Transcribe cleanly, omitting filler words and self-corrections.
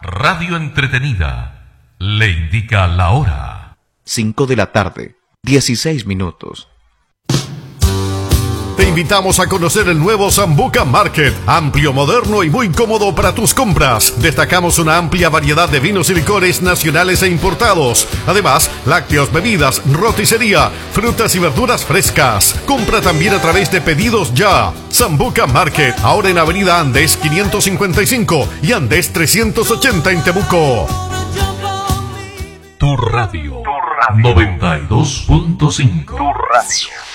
radio entretenida le indica la hora. 5 de la tarde, 16 minutos. Te invitamos a conocer el nuevo Sambuca Market, amplio, moderno y muy cómodo para tus compras. Destacamos una amplia variedad de vinos y licores nacionales e importados. Además, lácteos, bebidas, roticería, frutas y verduras frescas. Compra también a través de Pedidos Ya. Sambuca Market, ahora en Avenida Andes 555 y Andes 380 en Temuco. Tu radio, 92.5. Tu radio.